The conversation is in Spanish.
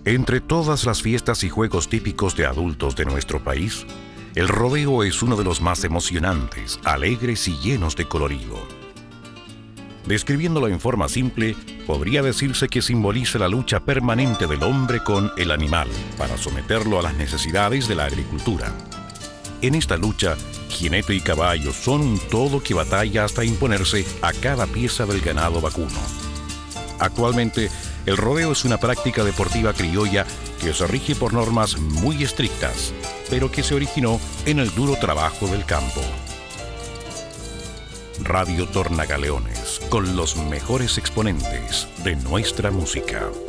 Entre todas las fiestas y juegos típicos de adultos de nuestro país, el rodeo es uno de los más emocionantes, alegres y llenos de colorido. Describiéndolo en forma simple, podría decirse que simboliza la lucha permanente del hombre con el animal para someterlo a las necesidades de la agricultura. En esta lucha, jinete y caballo son un todo que batalla hasta imponerse a cada pieza del ganado vacuno. Actualmente, el rodeo es una práctica deportiva criolla que se rige por normas muy estrictas, pero que se originó en el duro trabajo del campo. Radio Tornagaleones, con los mejores exponentes de nuestra música.